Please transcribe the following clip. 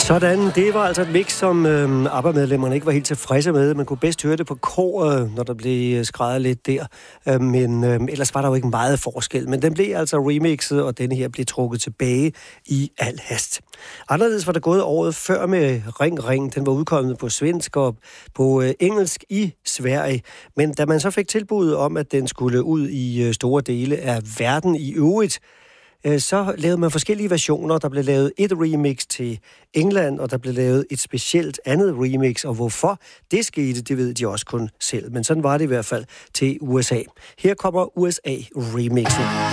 Sådan, det var altså et mix, som ABBA-medlemmerne ikke var helt tilfredse med. Man kunne bedst høre det på koret, når der blev skrevet lidt der. Men ellers var der jo ikke meget forskel. Men den blev altså remixet, og denne her blev trukket tilbage i al hast. Anderledes var der gået året før med Ring Ring. Den var udkommet på svensk og på engelsk i Sverige. Men da man så fik tilbuddet om, at den skulle ud i store dele af verden i øvrigt, så lavede man forskellige versioner. Der blev lavet et remix til England, og der blev lavet et specielt andet remix, og hvorfor det skete, det ved de også kun selv. Men sådan var det i hvert fald til USA. Her kommer USA-remixen.